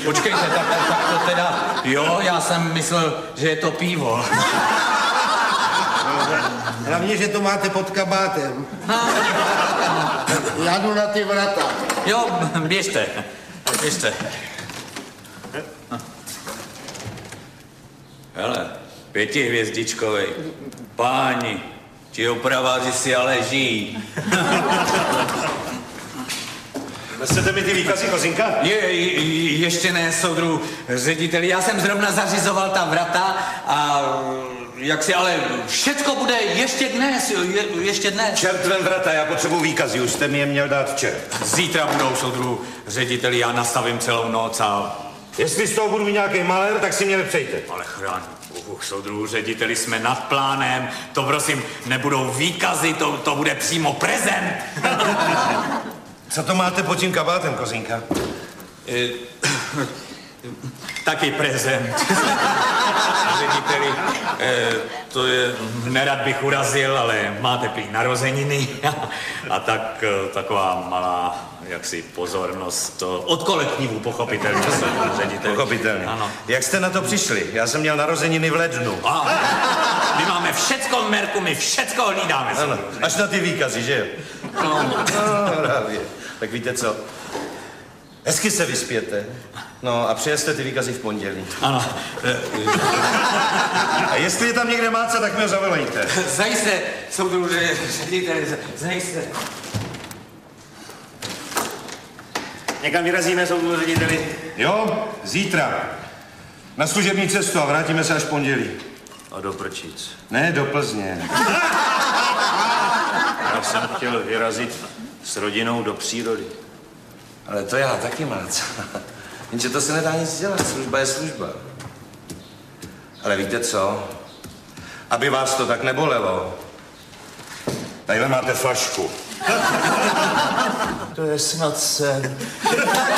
Počkejte, tak to teda, jo, já jsem myslel, že je to pivo. Hlavně, že to máte pod kabátem. Já jdu na ty vrata. Jo, běžte. Hele, 5hvězdičkovej. Páni, ti opraváři si ale žijí. Nesete mi ty výkazy, Kozinka? Ještě ne, soudru řediteli. Já jsem zrovna zařizoval ta vrata a jak si, ale všecko bude ještě dnes. Čertvem vrata, já potřebuji výkazy, už jste mi je měl dát včera. Zítra budou, soudru řediteli, já nastavím celou noc a... Jestli z toho budu mít nějaký malér, tak si mě nepřejte. Ale chrán, soudru řediteli, jsme nad plánem, to prosím, nebudou výkazy, to bude přímo prezent. Co to máte pod tím kabátem, Kozinka? Taky prezent. Řediteli, to je, nerad bych urazil, ale máte prý narozeniny a tak taková malá, jaksi pozornost od kolektivu, pochopitelně, řediteli. Pochopitelně. Ano. Jak jste na to přišli? Já jsem měl narozeniny v lednu. My máme všecko v merku, my všecko hlídáme. Ano, až na ty výkazy, že jo? No. Právě. Tak víte co? Hezky se vyspěte. No a přijeste ty výkazy v pondělí. Ano. A jestli je tam někde máce, tak mi ho zavolejte. Zajisté, soudru řediteli, zajisté. Někam vyrazíme, soudru řediteli? Jo, zítra. Na služební cestu a vrátíme se až v pondělí. A do Prčic. Ne, do Plzně. Já jsem chtěl vyrazit s rodinou do přírody. Ale to já taky mác. Jenže to se nedá nic dělat, služba je služba. Ale víte co? Aby vás to tak nebolelo. Tadyhle máte flašku. To je snad sen.